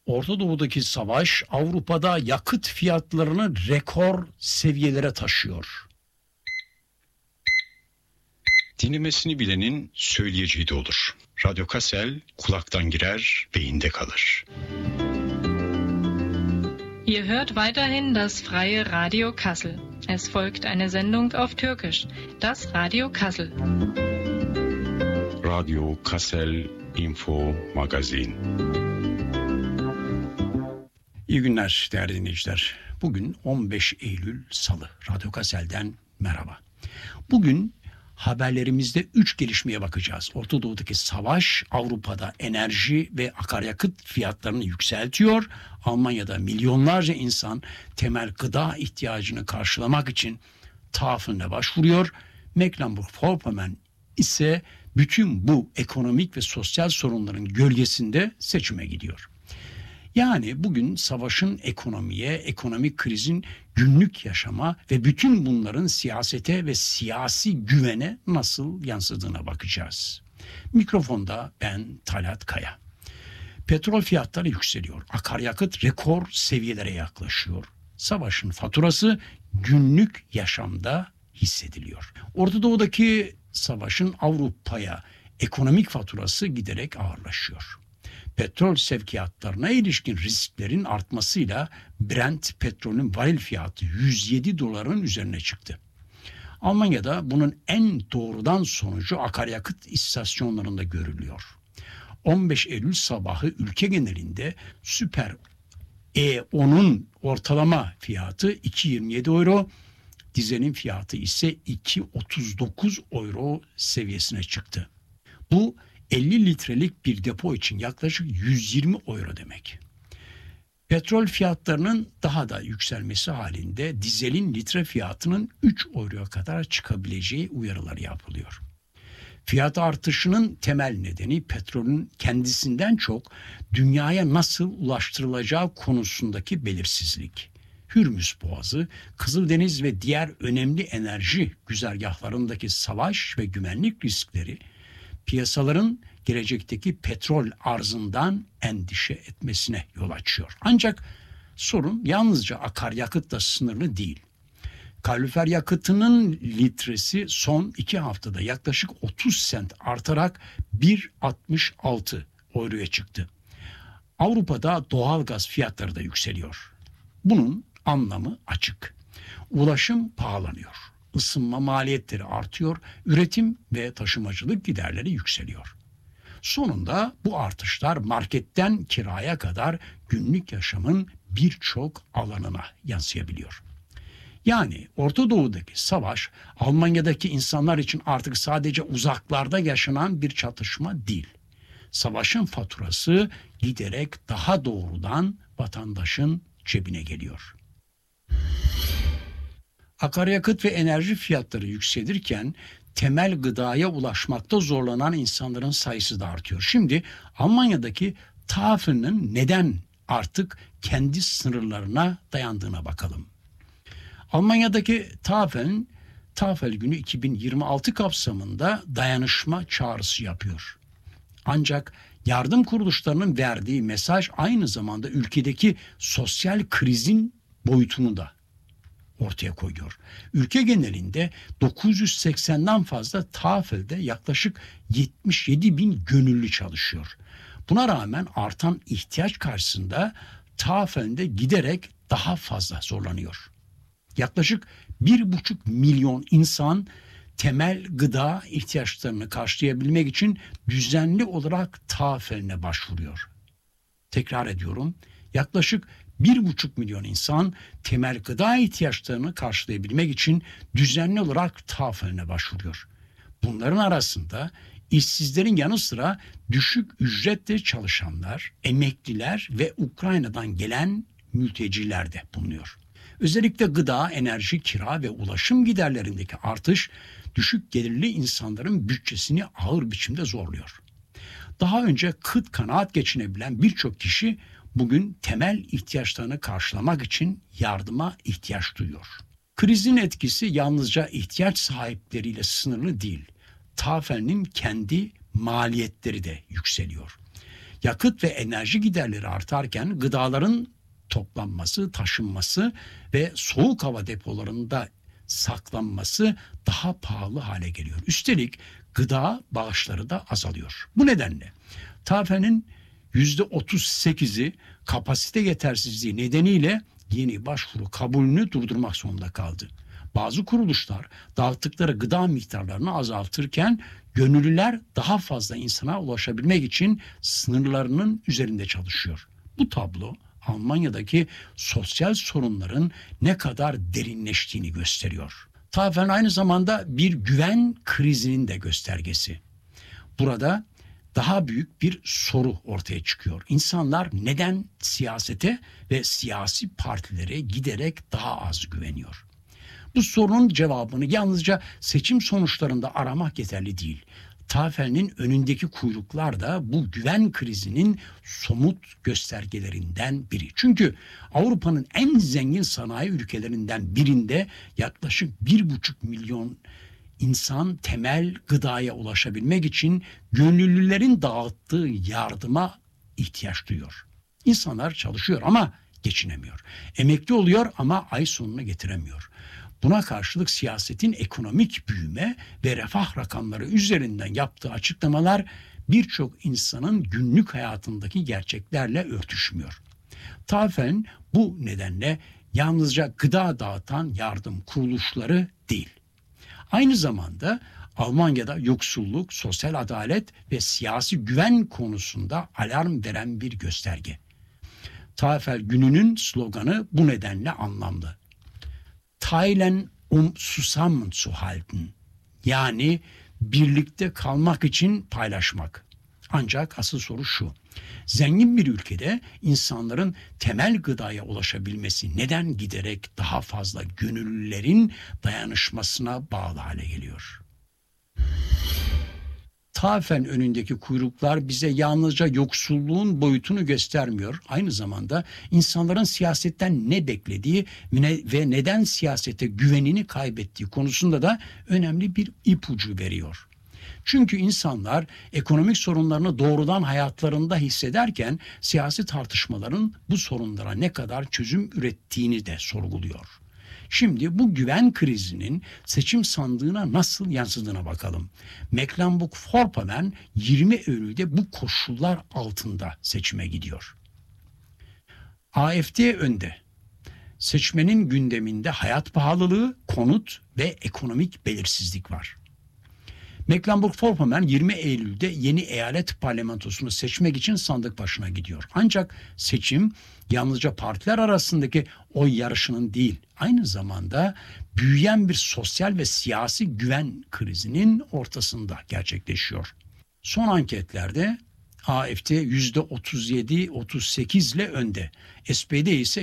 Orta Doğu'daki savaş Avrupa'da yakıt fiyatlarını rekor seviyelere taşıyor. Dinlemesini bilenin söyleyeceği de olur. Radyo Kassel kulaktan girer, beyinde kalır. Ihr hört weiterhin das freie Radio Kassel. Es folgt eine Sendung auf Türkisch, das Radio Kassel. Radio Kassel Info Magazin. İyi günler değerli dinleyiciler. Bugün 15 Eylül Salı. Radyo Kassel'den merhaba. Bugün haberlerimizde 3 gelişmeye bakacağız. Orta Doğu'daki savaş Avrupa'da enerji ve akaryakıt fiyatlarını yükseltiyor. Almanya'da milyonlarca insan temel gıda ihtiyacını karşılamak için Tafel'e başvuruyor. Mecklenburg-Vorpommern ise bütün bu ekonomik ve sosyal sorunların gölgesinde seçime gidiyor. Yani bugün savaşın ekonomiye, ekonomik krizin günlük yaşama ve bütün bunların siyasete ve siyasi güvene nasıl yansıdığına bakacağız. Mikrofonda ben Talat Kaya. Petrol fiyatları yükseliyor. Akaryakıt rekor seviyelere yaklaşıyor. Savaşın faturası günlük yaşamda hissediliyor. Orta Doğu'daki savaşın Avrupa'ya ekonomik faturası giderek ağırlaşıyor. Petrol sevkiyatlarına ilişkin risklerin artmasıyla Brent petrolün varil fiyatı 107 doların üzerine çıktı. Almanya'da bunun en doğrudan sonucu akaryakıt istasyonlarında görülüyor. 15 Eylül sabahı ülke genelinde Süper E10'un ortalama fiyatı 2,27 euro, dizelin fiyatı ise 2,39 euro seviyesine çıktı. Bu 50 litrelik bir depo için yaklaşık 120 euro demek. Petrol fiyatlarının daha da yükselmesi halinde dizelin litre fiyatının 3 euroya kadar çıkabileceği uyarıları yapılıyor. Fiyat artışının temel nedeni petrolün kendisinden çok dünyaya nasıl ulaştırılacağı konusundaki belirsizlik. Hürmüz Boğazı, Kızıldeniz ve diğer önemli enerji güzergahlarındaki savaş ve güvenlik riskleri piyasaların gelecekteki petrol arzından endişe etmesine yol açıyor. Ancak sorun yalnızca akaryakıtla sınırlı değil. Kalorifer yakıtının litresi son 2 haftada yaklaşık 30 sent artarak 1,66 euroya çıktı. Avrupa'da doğalgaz fiyatları da yükseliyor. Bunun anlamı açık. Ulaşım pahalanıyor. Isınma maliyetleri artıyor, üretim ve taşımacılık giderleri yükseliyor. Sonunda bu artışlar marketten kiraya kadar günlük yaşamın birçok alanına yansıyabiliyor. Yani Orta Doğu'daki savaş Almanya'daki insanlar için artık sadece uzaklarda yaşanan bir çatışma değil. Savaşın faturası giderek daha doğrudan vatandaşın cebine geliyor. Akaryakıt ve enerji fiyatları yükselirken temel gıdaya ulaşmakta zorlanan insanların sayısı da artıyor. Şimdi Almanya'daki Tafel'in neden artık kendi sınırlarına dayandığına bakalım. Almanya'daki Tafel Günü 2026 kapsamında dayanışma çağrısı yapıyor. Ancak yardım kuruluşlarının verdiği mesaj aynı zamanda ülkedeki sosyal krizin boyutunu da ortaya koyuyor. Ülke genelinde 980'den fazla Tafel'de yaklaşık 77 bin gönüllü çalışıyor. Buna rağmen artan ihtiyaç karşısında Tafel'de giderek daha fazla zorlanıyor. Yaklaşık 1,5 milyon insan temel gıda ihtiyaçlarını karşılayabilmek için düzenli olarak Tafel'e başvuruyor. Tekrar ediyorum, yaklaşık 1,5 milyon insan temel gıda ihtiyaçlarını karşılayabilmek için düzenli olarak Tafel'e başvuruyor. Bunların arasında işsizlerin yanı sıra düşük ücretle çalışanlar, emekliler ve Ukrayna'dan gelen mülteciler de bulunuyor. Özellikle gıda, enerji, kira ve ulaşım giderlerindeki artış düşük gelirli insanların bütçesini ağır biçimde zorluyor. Daha önce kıt kanaat geçinebilen birçok kişi bugün temel ihtiyaçlarını karşılamak için yardıma ihtiyaç duyuyor. Krizin etkisi yalnızca ihtiyaç sahipleriyle sınırlı değil. Tafel'in kendi maliyetleri de yükseliyor. Yakıt ve enerji giderleri artarken gıdaların toplanması, taşınması ve soğuk hava depolarında saklanması daha pahalı hale geliyor. Üstelik gıda bağışları da azalıyor. Bu nedenle TAFE'nin %38'i kapasite yetersizliği nedeniyle yeni başvuru kabulünü durdurmak zorunda kaldı. Bazı kuruluşlar dağıttıkları gıda miktarlarını azaltırken gönüllüler daha fazla insana ulaşabilmek için sınırlarının üzerinde çalışıyor. Bu tablo Almanya'daki sosyal sorunların ne kadar derinleştiğini gösteriyor. TAFE'n aynı zamanda bir güven krizinin de göstergesi. Burada daha büyük bir soru ortaya çıkıyor. İnsanlar neden siyasete ve siyasi partilere giderek daha az güveniyor? Bu sorunun cevabını yalnızca seçim sonuçlarında aramak yeterli değil. TAFE'nin önündeki kuyruklar da bu güven krizinin somut göstergelerinden biri. Çünkü Avrupa'nın en zengin sanayi ülkelerinden birinde yaklaşık 1,5 milyon insan temel gıdaya ulaşabilmek için gönüllülerin dağıttığı yardıma ihtiyaç duyuyor. İnsanlar çalışıyor ama geçinemiyor. Emekli oluyor ama ay sonunu getiremiyor. Buna karşılık siyasetin ekonomik büyüme ve refah rakamları üzerinden yaptığı açıklamalar birçok insanın günlük hayatındaki gerçeklerle örtüşmüyor. TAFE'n bu nedenle yalnızca gıda dağıtan yardım kuruluşları değil. Aynı zamanda Almanya'da yoksulluk, sosyal adalet ve siyasi güven konusunda alarm veren bir gösterge. TAFE gününün sloganı bu nedenle anlamlı. Teilen zusammenzuhalten, yani birlikte kalmak için paylaşmak. Ancak asıl soru şu: zengin bir ülkede insanların temel gıdaya ulaşabilmesi neden giderek daha fazla gönüllülerin dayanışmasına bağlı hale geliyor? TAFE'n önündeki kuyruklar bize yalnızca yoksulluğun boyutunu göstermiyor. Aynı zamanda insanların siyasetten ne beklediği ve neden siyasete güvenini kaybettiği konusunda da önemli bir ipucu veriyor. Çünkü insanlar ekonomik sorunlarını doğrudan hayatlarında hissederken siyasi tartışmaların bu sorunlara ne kadar çözüm ürettiğini de sorguluyor. Şimdi bu güven krizinin seçim sandığına nasıl yansıdığına bakalım. Mecklenburg-Vorpommern 20 Eylül'de bu koşullar altında seçime gidiyor. AfD önde. Seçmenin gündeminde hayat pahalılığı, konut ve ekonomik belirsizlik var. Mecklenburg-Vorpommern 20 Eylül'de yeni eyalet parlamentosunu seçmek için sandık başına gidiyor. Ancak seçim yalnızca partiler arasındaki oy yarışının değil, aynı zamanda büyüyen bir sosyal ve siyasi güven krizinin ortasında gerçekleşiyor. Son anketlerde AfD %37-38 ile önde. SPD ise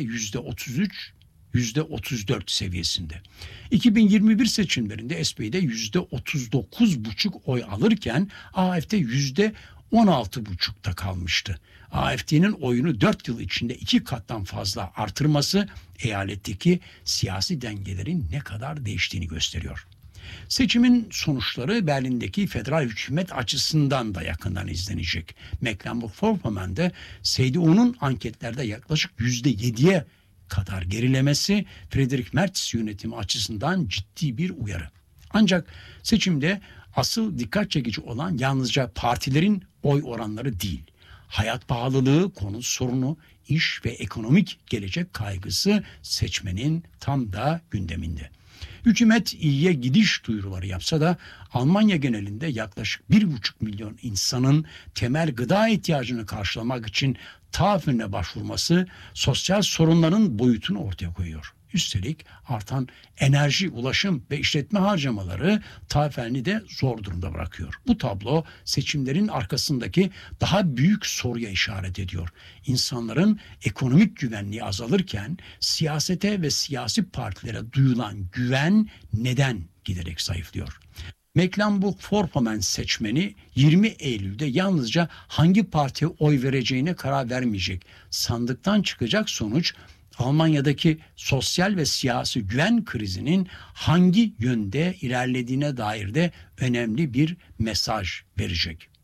%34 seviyesinde. 2021 seçimlerinde SPD %39,5 oy alırken AfD %16,5'ta kalmıştı. AfD'nin oyunu 4 yıl içinde 2 kattan fazla artırması eyaletteki siyasi dengelerin ne kadar değiştiğini gösteriyor. Seçimin sonuçları Berlin'deki federal hükümet açısından da yakından izlenecek. Mecklenburg-Vorpommern'de CDU'nun anketlerde yaklaşık %7'ye kadar gerilemesi Friedrich Merz yönetimi açısından ciddi bir uyarı. Ancak seçimde asıl dikkat çekici olan yalnızca partilerin oy oranları değil. Hayat pahalılığı, konut sorunu, iş ve ekonomik gelecek kaygısı seçmenin tam da gündeminde. Hükümet iyiye gidiş duyuruları yapsa da Almanya genelinde yaklaşık 1,5 milyon insanın temel gıda ihtiyacını karşılamak için TAFE'ne başvurması sosyal sorunların boyutunu ortaya koyuyor. Üstelik artan enerji, ulaşım ve işletme harcamaları TAFE'ni de zor durumda bırakıyor. Bu tablo seçimlerin arkasındaki daha büyük soruya işaret ediyor. İnsanların ekonomik güvenliği azalırken siyasete ve siyasi partilere duyulan güven neden giderek zayıflıyor? Mecklenburg-Vorpommern seçmeni 20 Eylül'de yalnızca hangi partiye oy vereceğine karar vermeyecek. Sandıktan çıkacak sonuç Almanya'daki sosyal ve siyasi güven krizinin hangi yönde ilerlediğine dair de önemli bir mesaj verecek.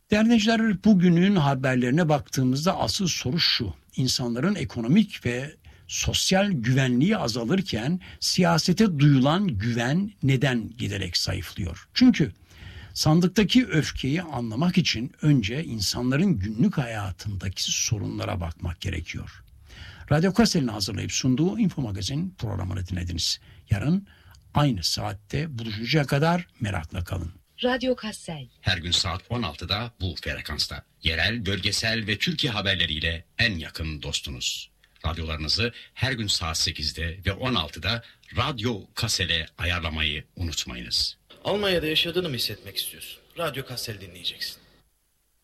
Değerli dinleyiciler, bugünün haberlerine baktığımızda asıl soru şu: İnsanların ekonomik ve sosyal güvenliği azalırken siyasete duyulan güven neden giderek zayıflıyor? Çünkü sandıktaki öfkeyi anlamak için önce insanların günlük hayatındaki sorunlara bakmak gerekiyor. Radyo Kassel'in hazırlayıp sunduğu Info Magazin programını dinlediniz. Yarın aynı saatte buluşuncaya kadar merakla kalın. Radyo Kassel. Her gün saat 16'da bu frekansta. Yerel, bölgesel ve Türkiye haberleriyle en yakın dostunuz. Radyolarınızı her gün saat 8'de ve 16'da Radyo Kassel'e ayarlamayı unutmayınız. Almanya'da yaşadığını mı hissetmek istiyorsun? Radyo Kassel dinleyeceksin.